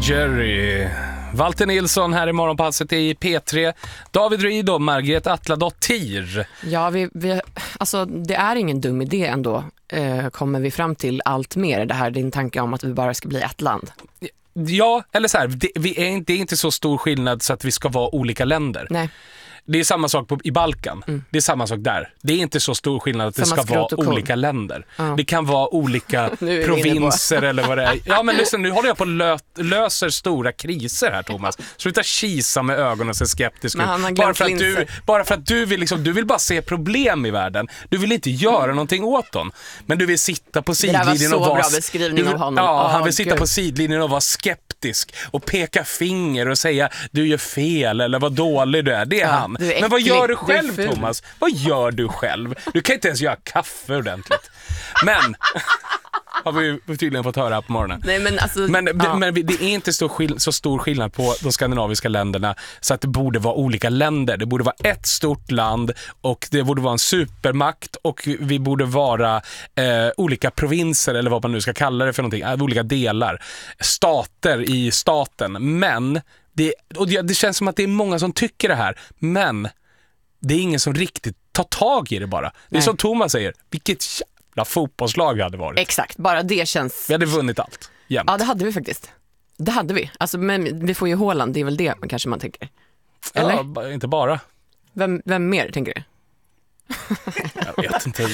Jerry. Walter Nilsson här i morgonpasset i P3. David Ryd och Margret Atladottir. Ja, alltså det är ingen dum idé ändå. Kommer vi fram till allt mer det här, din tanke om att vi bara ska bli ett land? Ja, eller så här, det är inte så stor skillnad så att vi ska vara olika länder. Nej. Det är samma sak i Balkan. Det är samma sak där. Det är inte så stor skillnad att det ska vara olika länder. Det kan vara olika provinser eller vad det är. Ja, men lyssna, nu håller jag på löser stora kriser här, Thomas. Sluta kisa med ögonen och se skeptisk ut. Bara för att du vill du vill bara se problem i världen. Du vill inte göra någonting åt dem. Men du vill sitta på sidlinjen och vara... Det där var så bra beskrivning av honom. Ja, han vill sitta på sidlinjen och vara skeptisk och peka finger och säga du gör fel eller vad dålig du är. Det är han. Men vad gör du själv, Thomas? Vad gör du själv? Du kan inte ens göra kaffe ordentligt. Men har vi tydligen fått höra på morgonen. Nej, men det är inte så stor skillnad på de skandinaviska länderna så att det borde vara olika länder. Det borde vara ett stort land och det borde vara en supermakt och vi borde vara olika provinser eller vad man nu ska kalla det för någonting. Olika delar. Stater i staten. Men det känns som att det är många som tycker det här, men det är ingen som riktigt tar tag i det bara. Det är som Thomas säger, vilket jävla fotbollslag vi hade varit. Exakt, bara det känns... Vi hade vunnit allt, jämt. Ja, det hade vi faktiskt. Det hade vi. Alltså, men vi får ju Haaland, det är väl det kanske man tänker. Eller? Ja, inte bara. Vem mer tänker du? Jag vet inte.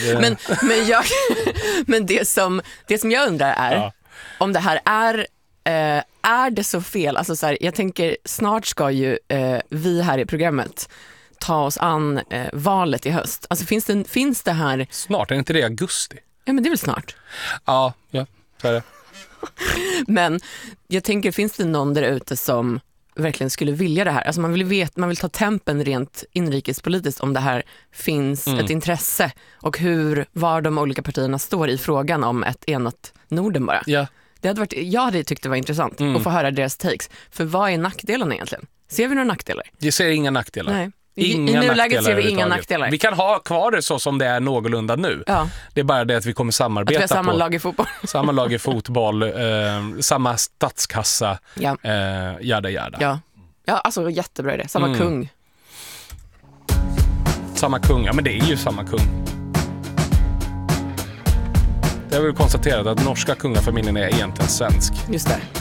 Men det som jag undrar är om det här är det så fel? Alltså så här, jag tänker snart ska ju vi här i programmet ta oss an valet i höst. Alltså finns det här... Snart, är inte det augusti? Ja, men det är väl snart. Ja, så är det. Men jag tänker, finns det någon där ute som verkligen skulle vilja det här? Alltså man vill ta tempen rent inrikespolitiskt om det här finns ett intresse och var de olika partierna står i frågan om ett enat Norden bara. Ja. Jag hade tyckt det var intressant att få höra deras takes. För vad är nackdelarna egentligen? Ser vi några nackdelar? Jag ser inga nackdelar. Nej. I nuläget ser vi inga nackdelar. Vi kan ha kvar det så som det är någorlunda nu. Ja. Det är bara det att vi kommer samarbeta att vi har samma lag i fotboll. Samma lag i fotboll, samma statskassa, jada. Ja, alltså jättebra idé. Samma kung. Samma kung, ja men det är ju samma kung. Jag vill konstatera att norska kungafamiljen är egentligen svensk. Just det.